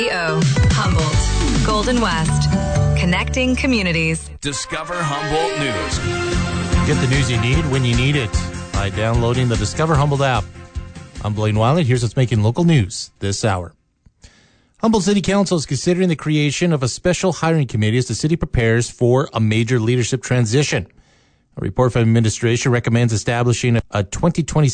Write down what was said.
Humboldt, Golden West, connecting communities. Discover Humboldt News. Get the news you need when you need it by downloading the Discover Humboldt app. I'm Blaine Wiley. Here's what's making local news this hour. Humboldt City Council is considering the creation of a special hiring committee as the city prepares for a major leadership transition. A report from administration recommends establishing a 2026